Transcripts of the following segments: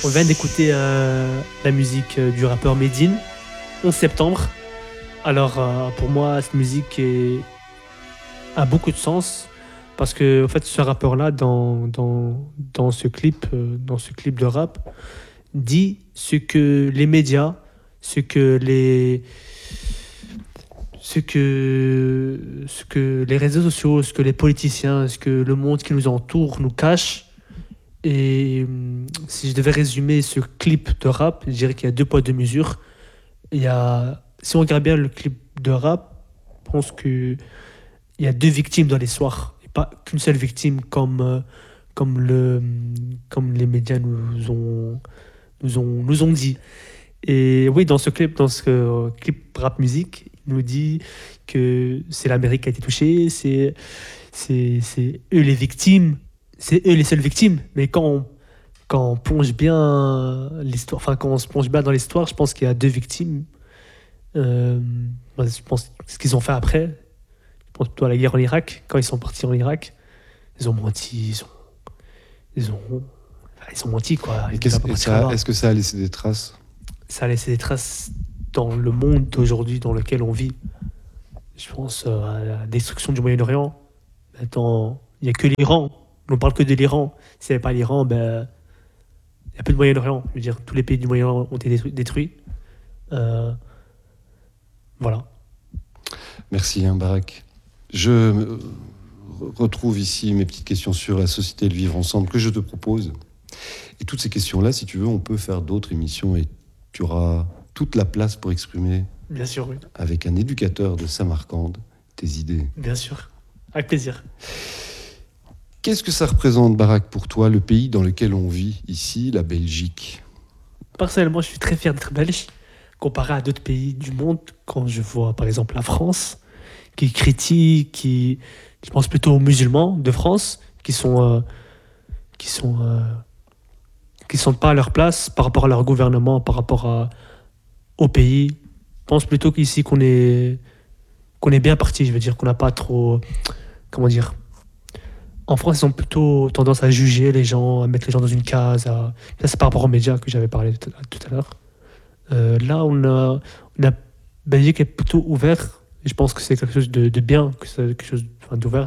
On vient d'écouter la musique du rappeur Medine, 11 septembre. Alors pour moi, cette musique a beaucoup de sens parce que en fait, ce rappeur-là, dans ce clip de rap, dit ce que les médias, ce que les réseaux sociaux, ce que les politiciens, ce que le monde qui nous entoure nous cache. Et si je devais résumer ce clip de rap, je dirais qu'il y a deux poids, deux mesures. Si on regarde bien le clip de rap, je pense qu'il y a deux victimes dans l'histoire. Et pas qu'une seule victime comme les médias nous ont dit. Et oui, dans ce clip rap musique, il nous dit que c'est l'Amérique qui a été touchée, c'est eux les victimes, c'est eux les seules victimes. Mais quand on plonge bien l'histoire, enfin quand on se plonge bien dans l'histoire, je pense qu'il y a deux victimes. Je pense ce qu'ils ont fait après. Je pense plutôt à la guerre en Irak. Quand ils sont partis en Irak, ils ont menti, ils ont menti quoi. Est-ce que ça a laissé des traces? Ça a laissé des traces dans le monde d'aujourd'hui dans lequel on vit. Je pense à la destruction du Moyen-Orient. Maintenant, il n'y a que l'Iran. On ne parle que de l'Iran. S'il n'y avait pas l'Iran, il n'y a plus de Moyen-Orient. Je veux dire, tous les pays du Moyen-Orient ont été détruits. Voilà. Merci, Barak. Je retrouve ici mes petites questions sur la société et le vivre ensemble que je te propose. Et toutes ces questions-là, si tu veux, on peut faire d'autres émissions et tu auras toute la place pour exprimer, bien sûr, oui, avec un éducateur de Samarcande, tes idées. Bien sûr, avec plaisir. Qu'est-ce que ça représente, Barak, pour toi, le pays dans lequel on vit, ici, la Belgique? Personnellement, je suis très fier d'être belge, comparé à d'autres pays du monde. Quand je vois, par exemple, la France, qui critique, je pense plutôt aux musulmans de France, qui sont pas à leur place par rapport à leur gouvernement, par rapport au pays. Je pense plutôt qu'ici qu'on est bien parti. Je veux dire qu'on n'a pas trop, comment dire. En France, ils ont plutôt tendance à juger les gens, à mettre les gens dans une case. Ça, c'est par rapport aux médias que j'avais parlé tout à l'heure. Là, on a Belgique est plutôt ouvert. Et je pense que c'est quelque chose de bien, que c'est quelque chose d'ouvert.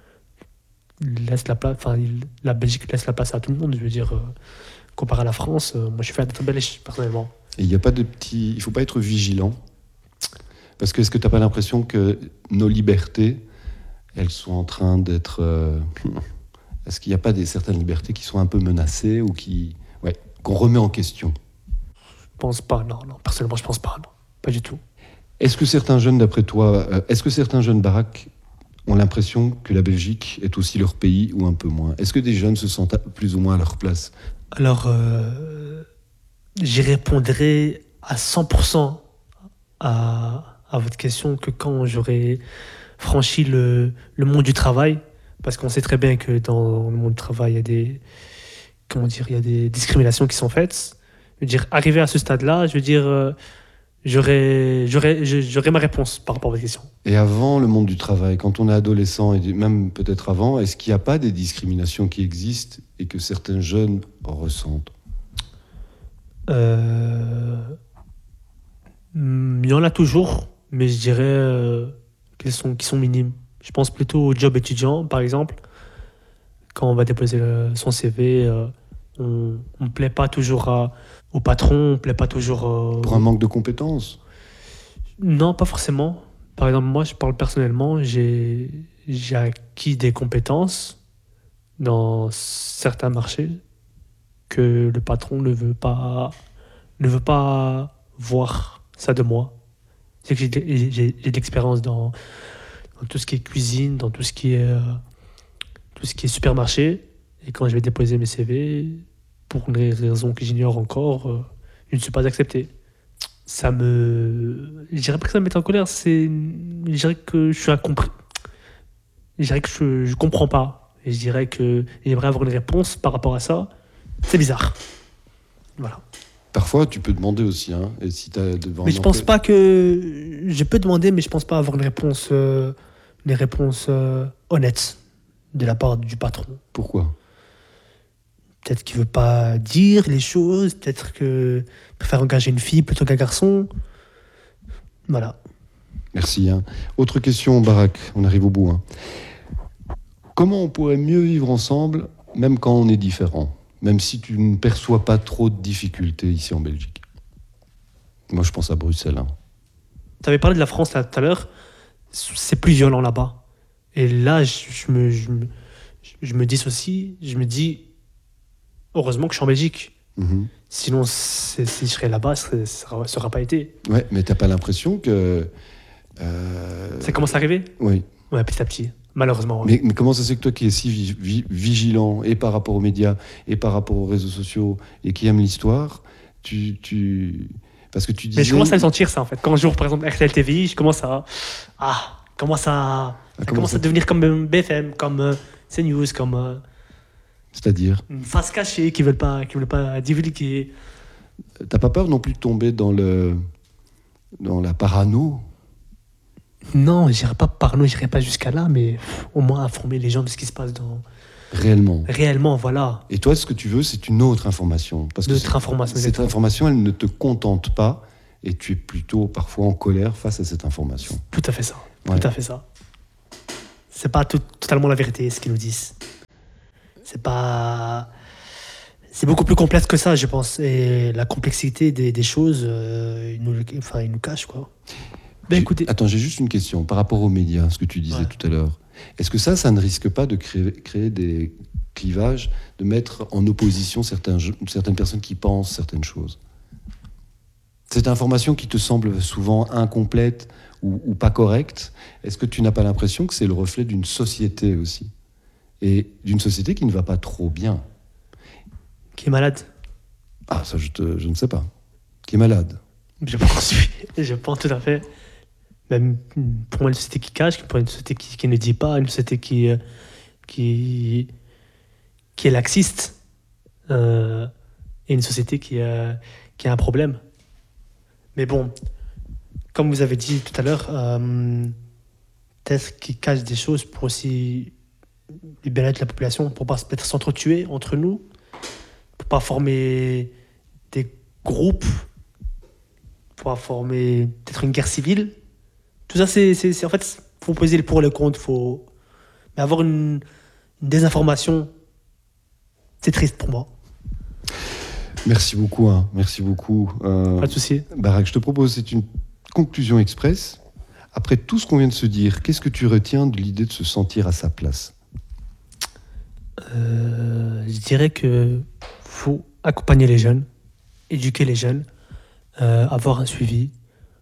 La Belgique laisse la place à tout le monde. Je veux dire, comparé à la France, moi, je suis fier d'être belge, personnellement. Et il ne faut pas être vigilant. Parce que est-ce que tu n'as pas l'impression que nos libertés, elles sont en train d'être... Est-ce qu'il n'y a pas certaines libertés qui sont un peu menacées ou qu'on remet en question? Je pense pas, non. Personnellement, je pense pas, non. Pas du tout. Est-ce que certains jeunes, d'après toi, Barak, ont l'impression que la Belgique est aussi leur pays ou un peu moins? Est-ce que des jeunes se sentent plus ou moins à leur place? Alors, j'y répondrai à 100% à votre question que quand j'aurai franchi le monde du travail, parce qu'on sait très bien que dans le monde du travail, il y a des discriminations qui sont faites. Je veux dire, arrivé à ce stade-là, je veux dire, j'aurai ma réponse par rapport à votre question. Et avant le monde du travail, quand on est adolescent, et même peut-être avant, est-ce qu'il n'y a pas des discriminations qui existent et que certains jeunes ressentent? Il y en a toujours, mais je dirais qu'ils sont minimes. Je pense plutôt au job étudiant, par exemple. Quand on va déposer son CV, on ne plaît pas toujours au patron, on ne plaît pas toujours... Pour un manque de compétences? Non, pas forcément. Par exemple, moi, je parle personnellement, j'ai acquis des compétences dans certains marchés que le patron ne veut pas voir ça de moi. C'est que j'ai de l'expérience dans tout ce qui est cuisine, dans tout ce qui est supermarché. Et quand je vais déposer mes CV, pour des raisons que j'ignore encore, je ne suis pas accepté. Je dirais pas que ça me met en colère, je dirais que je suis incompris. Je dirais que je comprends pas. Et je dirais que j'aimerais avoir une réponse par rapport à ça. C'est bizarre. Voilà. Parfois, tu peux demander aussi, hein. Et si t'as devant. Mais je pense pas que je peux demander, mais je pense pas avoir une réponse honnête de la part du patron. Pourquoi? peut-être qu'il veut pas dire les choses, peut-être qu'il préfère engager une fille plutôt qu'un garçon. Voilà. Merci. Autre question, Barak, on arrive au bout. Comment on pourrait mieux vivre ensemble, même quand on est différent, même si tu ne perçois pas trop de difficultés ici en Belgique? Moi, je pense à Bruxelles. Tu avais parlé de la France là, tout à l'heure, c'est plus violent là-bas. Et là, je me dissocie, je me dis, heureusement que je suis en Belgique. Sinon, si je serais là-bas, ça n'aurait pas été. Ouais, mais t'as pas l'impression que... Ça commence à arriver? Oui. Ouais, petit à petit, malheureusement. Ouais. Mais comment ça se fait que toi qui es si vigilant, et par rapport aux médias, et par rapport aux réseaux sociaux, et qui aime l'histoire, parce que tu disais... Mais je commence à le sentir, ça, en fait. Quand j'ouvre, par exemple, RTL TVI, je commence à... commence à devenir comme BFM, comme CNews, comme... C'est-à-dire une face cachée qui veulent pas divulguer. T'as pas peur non plus de tomber dans la parano? Non, j'irai pas parano, j'irai pas jusqu'à là, mais au moins informer les gens de ce qui se passe réellement, voilà. Et toi, ce que tu veux, c'est une autre information. Parce que cette information, elle ne te contente pas, et tu es plutôt parfois en colère face à cette information. Tout à fait ça. Ouais. Tout à fait ça. C'est pas totalement la vérité, ce qu'ils nous disent. C'est beaucoup plus complexe que ça, je pense. Et la complexité des choses, ils nous cachent, quoi. Écoutez... Attends, j'ai juste une question. Par rapport aux médias, ce que tu disais tout à l'heure, est-ce que ça ne risque pas de créer des clivages, de mettre en opposition certaines personnes qui pensent certaines choses? Cette information qui te semble souvent incomplète ou pas correcte, est-ce que tu n'as pas l'impression que c'est le reflet d'une société aussi? Et d'une société qui ne va pas trop bien. Qui est malade? Ah, ça, je ne sais pas. Qui est malade? Je pense tout à fait. Même pour moi, une société qui cache, pour une société qui ne dit pas, une société qui est laxiste, et une société qui a un problème. Mais bon, comme vous avez dit tout à l'heure, peut-être qu'ils cachent des choses pour aussi le bien-être de la population, pour pas peut-être s'entretuer entre nous, pour pas former des groupes, pour pas former peut-être une guerre civile. Tout ça, c'est en fait, faut peser le pour et le contre, mais avoir une désinformation, c'est triste pour moi. Merci beaucoup. Merci beaucoup. Pas de souci. Barak, je te propose, c'est une conclusion express. Après tout ce qu'on vient de se dire, qu'est-ce que tu retiens de l'idée de se sentir à sa place? Je dirais que faut accompagner les jeunes, éduquer les jeunes, avoir un suivi,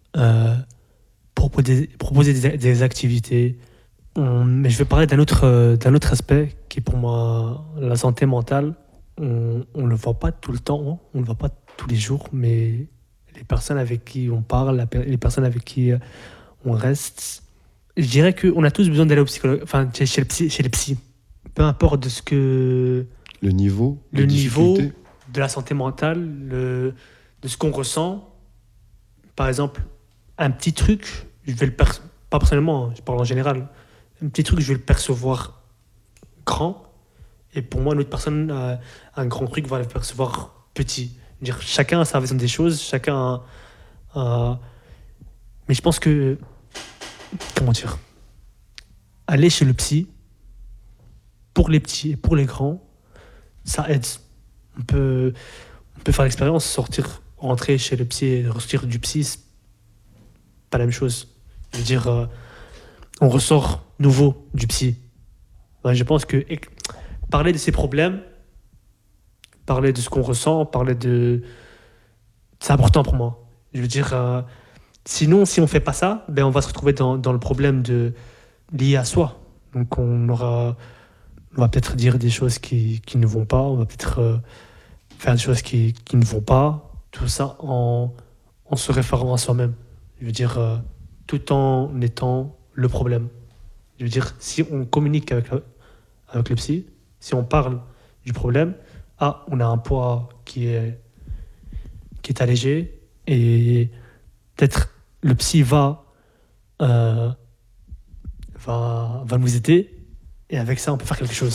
proposer des activités. Mais je vais parler d'un autre aspect qui est pour moi la santé mentale. On ne le voit pas tout le temps, on ne le voit pas tous les jours, mais les personnes avec qui on parle, les personnes avec qui on reste, je dirais qu'on a tous besoin d'aller au psychologue, enfin chez les psys. Peu importe de ce que... Le niveau de la santé mentale, de ce qu'on ressent. Par exemple, un petit truc, je vais pas personnellement, je parle en général, un petit truc, je vais le percevoir grand, et pour moi, une autre personne, un grand truc va le percevoir petit. Dire, chacun a sa vision des choses, chacun a... Mais je pense que... Comment dire? Aller chez le psy, pour les petits et pour les grands, ça aide. On peut faire l'expérience, rentrer chez le psy et ressortir du psy, c'est pas la même chose. Je veux dire, on ressort nouveau du psy. Ouais, je pense que parler de ses problèmes, parler de ce qu'on ressent, c'est important pour moi. Je veux dire, sinon, si on fait pas ça, ben on va se retrouver dans le problème lié à soi. Donc on va peut-être dire des choses qui ne vont pas, on va peut-être faire des choses qui ne vont pas, tout ça en se référant à soi-même. Je veux dire, tout en étant le problème. Je veux dire, si on communique avec le psy, si on parle du problème, on a un poids qui est allégé, et peut-être le psy va nous aider, et avec ça, on peut faire quelque chose.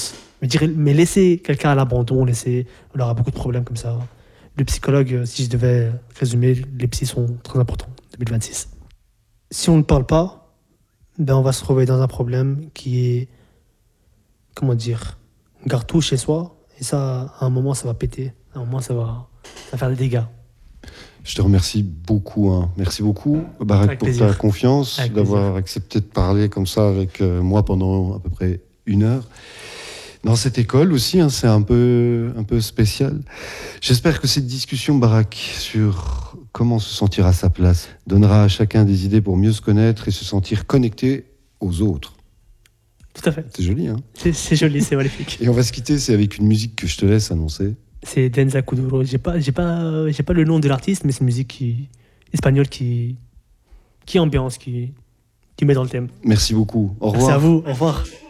me dirais, mais laisser quelqu'un à l'abandon, on aura beaucoup de problèmes comme ça. Le psychologue, si je devais résumer, les psys sont très importants en 2026. Si on ne parle pas, ben on va se retrouver dans un problème qui est, comment dire, on garde tout chez soi, et ça, à un moment, ça va péter. À un moment, ça va faire des dégâts. Je te remercie beaucoup. Hein. Merci beaucoup, Barak, Avec pour plaisir. ta confiance, Avec d'avoir accepté de parler comme ça avec moi pendant à peu près 1 heure. Dans cette école aussi, hein, c'est un peu spécial. J'espère que cette discussion, Barak, sur comment se sentir à sa place, donnera à chacun des idées pour mieux se connaître et se sentir connecté aux autres. Tout à fait. C'est joli, hein? C'est joli, c'est magnifique. Et on va se quitter, c'est avec une musique que je te laisse annoncer. C'est Denza Kuduro. J'ai pas le nom de l'artiste, mais c'est une musique espagnole qui ambiance, qui met dans le thème. Merci beaucoup. Au revoir. Merci à vous. Au revoir.